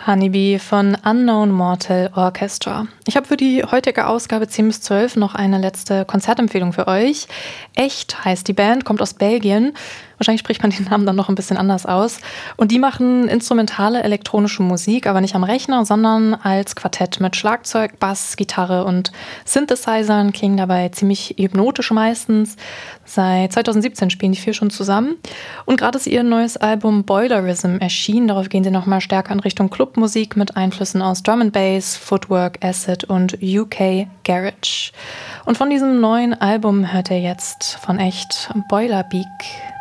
Honeybee von Unknown Mortal Orchestra. Ich habe für die heutige Ausgabe 10 bis 12 noch eine letzte Konzertempfehlung für euch. Echt heißt die Band, kommt aus Belgien. Wahrscheinlich spricht man den Namen dann noch ein bisschen anders aus. Und die machen instrumentale elektronische Musik, aber nicht am Rechner, sondern als Quartett mit Schlagzeug, Bass, Gitarre und Synthesizern. Klingen dabei ziemlich hypnotisch meistens. Seit 2017 spielen die vier schon zusammen. Und gerade ist ihr neues Album Boilerism erschienen. Darauf gehen sie nochmal stärker in Richtung Clubmusik mit Einflüssen aus Drum and Bass, Footwork, Acid und UK Garage. Und von diesem neuen Album hört ihr jetzt von echt Boilerbeak.